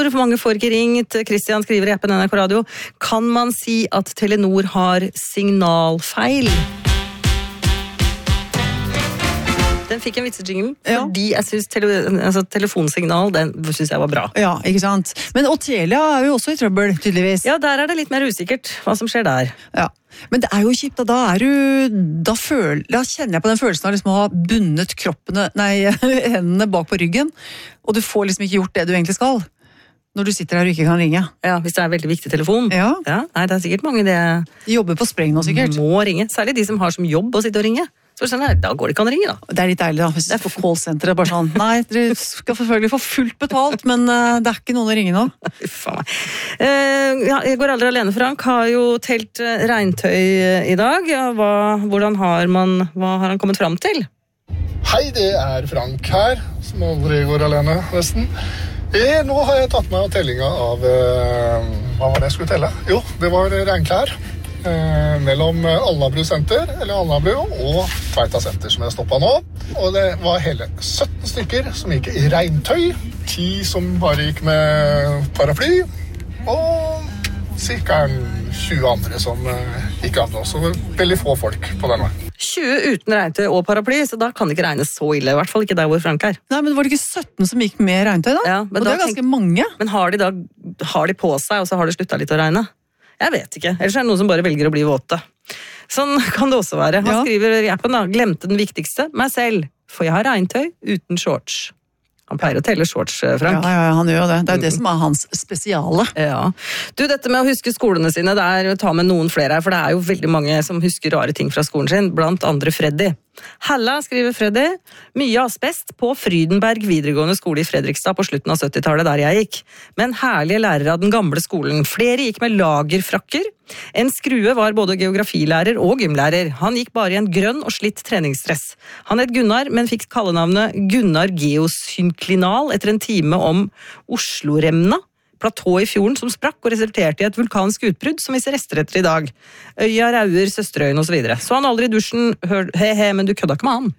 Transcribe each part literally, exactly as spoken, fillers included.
Telenor, mange får ikke ringt. Christian skriver i appen N R K Radio. Kan man si at Telenor har signalfeil? Den fikk en vitsejingle, Ja. fordi jeg synes tele, altså, telefonsignal, den synes jeg var bra. Ja, ikke sant? Men og Telia er jo også i trøbbel, tydeligvis. Ja, der er det litt mer usikkert hva som skjer der. Ja. Men det er jo kjipt, og da er du da, føl, da kjenner jeg på den følelsen av liksom å ha bundet kroppene, nei, hendene bak på ryggen, og du får liksom ikke gjort det du egentlig skal når du sitter her og ikke kan ringe. Ja, hvis det er en veldig viktig telefon. Ja. Ja, nei, det er sikkert mange det De jobber på spreng nå, sikkert. må ringe. Særlig de som har som jobb å sitte og ringe. Så sånn, nei, da går det ikke an å ringe, da. Det er litt deilig, da. Hvis du er på callsenteret, bare sånn nei, dere skal selvfølgelig få fullt betalt, men uh, det er ikke noen å ringe nå. Faen meg. Uh, ja, jeg går aldri alene, Frank. Har jo telt uh, regntøy i dag. Ja, hva, hvordan har man, hva har han kommet fram til? Hei, det er Frank her, som aldri går alene, nesten. Eh, nå har jeg tatt meg av tellinga av uh, hva var det jeg skulle telle? Jo, det var regnklær. Eh, mellom Alnabru senter, eller Alnabru, og Tveita senter, som jeg stoppet nå. Og det var hele sytten stykker som gikk i regntøy, ti som bare gikk med paraply, og cirka tjue andre som eh, ikke hadde også. Veldig få folk på denne. tjue uten regntøy og paraply, så da kan det ikke regne så ille, i hvert fall ikke der hvor Frank er. Nei, men var det ikke sytten som gikk med regntøy, da? Ja, men og da det er ganske tenk- mange. Men har de da har de på seg, og så har det sluttet litt å regne? Jeg vet ikke. Ellers er det noen som bare velger å bli våte. Sånn kan det også være. Han Ja. skriver i appen da, glemte den viktigste, meg selv, for jeg har regntøy uten shorts. Han pleier å telle shorts, Frank. Ja, ja, han gjør jo det. Det er jo det som er hans spesiale. Ja. Du, dette med å huske skolene sine, det er å ta med noen flere her, for det er jo veldig mange som husker rare ting fra skolen sin, blant andre Freddy. Halla, skriver Freddy, mye asbest på Frydenberg videregående skole i Fredrikstad på slutten av syttitallet der jeg gikk. Men herlige lærere av den gamle skolen. Flere gikk med lagerfrakker. En skrue var både geografilærer og gymlærer. Han gikk bare i en grønn og slitt treningsstress. Han het Gunnar, men fikk kallenavnet Gunnar Geosynklinal etter en time om Oslo-remna. Platå i fjorden som sprakk og resulterte i et vulkansk utbrudd som vi ser rester etter i dag. Øya, Rauer, Søsterøyen og så videre. Så han aldri i dusjen, hør, he he, men du kødda ikke med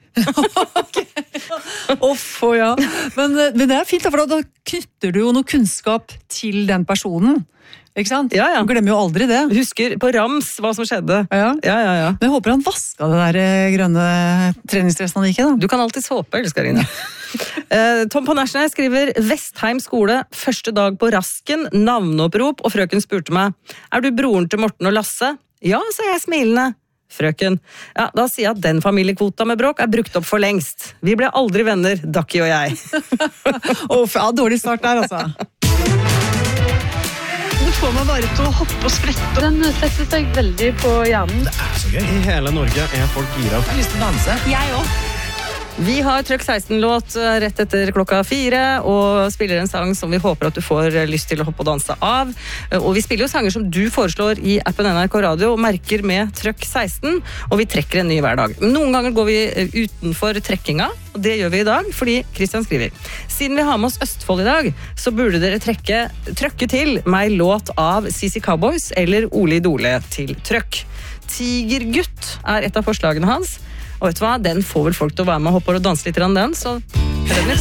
han. Uff, og ja. Men, men det er fint, da, for da knytter du jo noe kunnskap til den personen. Ikke sant? Ja, ja. Du glemmer jo aldri det. Husker på rams hva som skjedde. Ja. Ja, ja, ja. Men jeg håper han vasket det der eh, grønne treningsdressen han gikk i, da. Du kan alltid håpe, Elskarine. uh, Tom på Nærsnes skriver Vestheim skole, første dag på rasken, navneopprop, og frøken spurte meg, er du broren til Morten og Lasse? Ja, sa jeg smilende. Frøken, ja, da sier jeg at den familiekvota med bråk er brukt opp for lengst. Vi ble aldri venner, Daki og jeg. Uff, ja, dårlig start der, altså. Det får meg bare til å hoppe og sprette. Den setter seg veldig på hjernen. Det er så gøy. I hele Norge er folk gira. Jeg har lyst til å danse. Jeg også. Vi har Trøkk seksten-låt rett etter klokka fire, og spiller en sang som vi håper at du får lyst til å hoppe og danse av. Og vi spiller jo sanger som du foreslår i appen N R K Radio, og merker med Trøkk seksten, og vi trekker en ny hver dag. Noen ganger går vi utenfor trekkinga, og det gjør vi i dag, fordi Christian skriver, siden vi har med oss Østfold i dag, så burde dere trekke, trøkke til meg låt av C C Cowboys eller Ole Idole til Trøkk. Tigergutt er et av forslagene hans, og vet du hva, den får vel folk til å være med og hoppe og danse litt, den, så